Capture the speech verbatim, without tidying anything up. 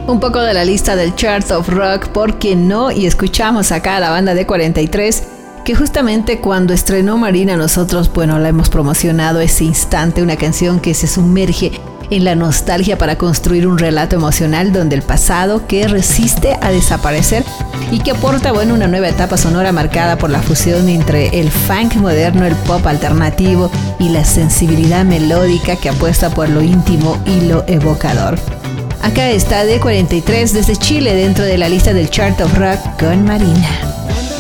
Un poco de la lista del Chart of Rock, ¿por qué no? Y escuchamos acá a la banda de cuarenta y tres, que justamente cuando estrenó Marina nosotros, bueno, la hemos promocionado ese instante, una canción que se sumerge en la nostalgia para construir un relato emocional donde el pasado que resiste a desaparecer y que aporta, bueno, una nueva etapa sonora marcada por la fusión entre el funk moderno, el pop alternativo y la sensibilidad melódica que apuesta por lo íntimo y lo evocador. Acá está D cuarenta y tres desde Chile dentro de la lista del Chart of Rock con Marina.